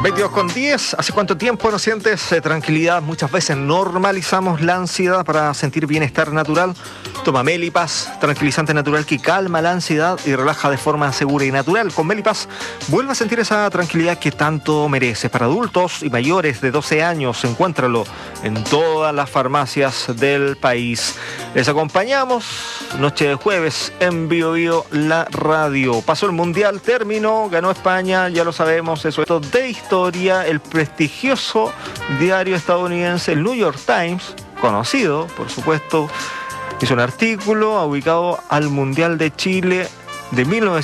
22:10. ¿Hace cuánto tiempo no sientes tranquilidad? Muchas veces normalizamos la ansiedad para sentir bienestar natural. Toma Melipaz, tranquilizante natural que calma la ansiedad y relaja de forma segura y natural. Con Melipaz vuelve a sentir esa tranquilidad que tanto mereces. Para adultos y mayores de 12 años, encuéntralo en todas las farmacias del país. Les acompañamos noche de jueves en Bio Bio, la radio. Pasó el Mundial, terminó, ganó España, ya lo sabemos, eso es todo de historia. El prestigioso diario estadounidense, el New York Times, conocido, por supuesto, hizo un artículo ubicado al Mundial de Chile de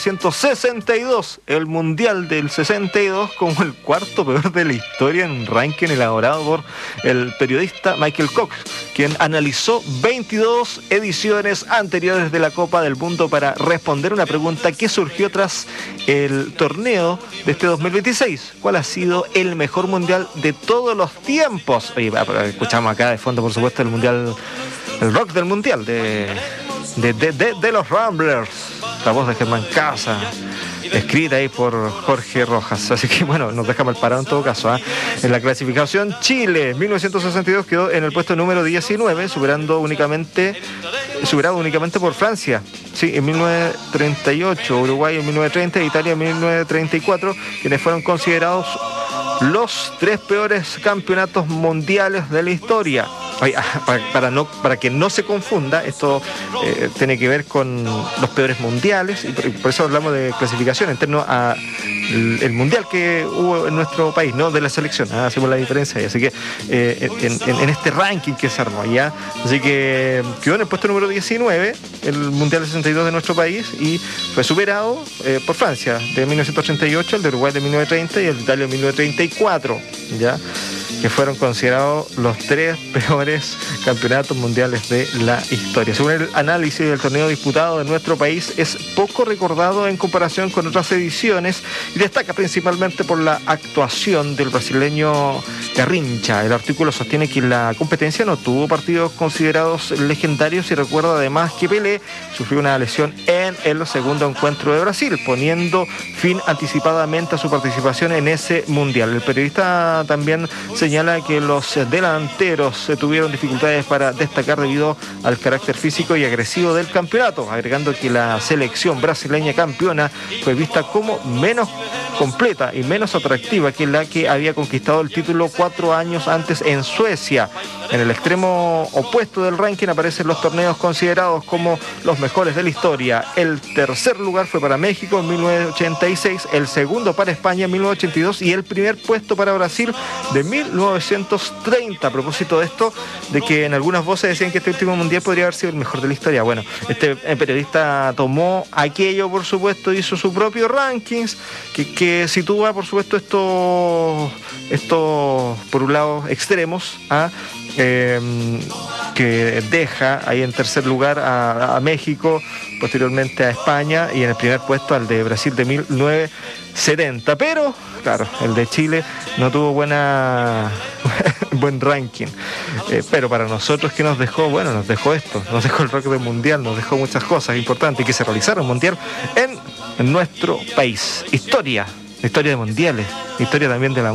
1962, el Mundial del 62, como el cuarto peor de la historia en un ranking elaborado por el periodista Michael Cox, quien analizó 22 ediciones anteriores de la Copa del Mundo para responder una pregunta que surgió tras el torneo de este 2026. ¿Cuál ha sido el mejor Mundial de todos los tiempos? Oye, escuchamos acá de fondo, por supuesto, el Mundial, el rock del Mundial de los Ramblers, la voz de Germán Casa, escrita ahí por Jorge Rojas. Así que bueno, nos deja mal parado en todo caso. En la clasificación, Chile 1962 quedó en el puesto número 19, superado únicamente por Francia, sí, en 1938, Uruguay en 1930 e Italia en 1934, quienes fueron considerados los 3 peores campeonatos mundiales de la historia. Oye, para que no se confunda, esto tiene que ver con los peores mundiales, y por eso hablamos de clasificación en torno a el mundial que hubo en nuestro país, no de la selección. Hacemos la diferencia ahí. Así que en este ranking que se armó ya, así que quedó en el puesto número 19 el Mundial 62 de nuestro país, y fue superado por Francia de 1938, el de Uruguay de 1930 y el de Italia de 1934, ya, que fueron considerados los 3 peores campeonatos mundiales de la historia. Según el análisis del torneo disputado en nuestro país, es poco recordado en comparación con otras ediciones y destaca principalmente por la actuación del brasileño Garrincha. El artículo sostiene que la competencia no tuvo partidos considerados legendarios y recuerda además que Pelé sufrió una lesión en el segundo encuentro de Brasil, poniendo fin anticipadamente a su participación en ese mundial. El periodista también señala que los delanteros tuvieron dificultades para destacar debido al carácter físico y agresivo del campeonato, agregando que la selección brasileña campeona fue vista como menos completa y menos atractiva que la que había conquistado el título 4 años antes en Suecia. En el extremo opuesto del ranking aparecen los torneos considerados como los mejores de la historia. El tercer lugar fue para México en 1986, el segundo para España en 1982 y el primer puesto para Brasil de 1930. A propósito de esto, de que en algunas voces decían que este último mundial podría haber sido el mejor de la historia. Bueno, este periodista tomó aquello, por supuesto, hizo su propio rankings que sitúa, por supuesto, estos por un lado extremos, que deja ahí en tercer lugar a México, posteriormente a España y en el primer puesto al de Brasil de 1970. Pero claro, el de Chile no tuvo buen ranking, pero para nosotros, ¿qué nos dejó? Bueno, nos dejó esto, nos dejó el rock del mundial, nos dejó muchas cosas importantes que se realizaron mundial en nuestro país. Historia de mundiales, historia también de la